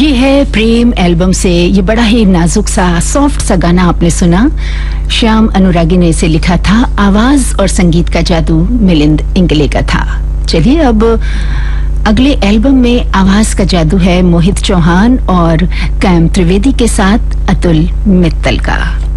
ये है प्रेम एल्बम से ये बड़ा ही नाजुक सा सॉफ्ट सा गाना आपने सुना। श्याम अनुरागी ने इसे लिखा था। आवाज और संगीत का जादू मिलिंद इंगले का था। चलिए अब अगले एल्बम में आवाज का जादू है मोहित चौहान और कैम त्रिवेदी के साथ अतुल मित्तल का।